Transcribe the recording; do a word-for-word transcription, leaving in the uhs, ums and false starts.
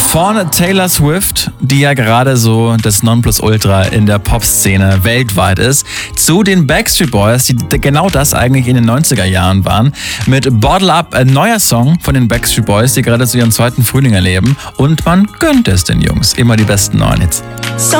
Von Taylor Swift, die ja gerade so das Nonplusultra in der Popszene weltweit ist, zu den Backstreet Boys, die genau das eigentlich in den neunziger Jahren waren, mit Bottle Up, ein neuer Song von den Backstreet Boys, die gerade zu ihrem zweiten Frühling erleben. Und man gönnt es den Jungs. Immer die besten neuen Hits.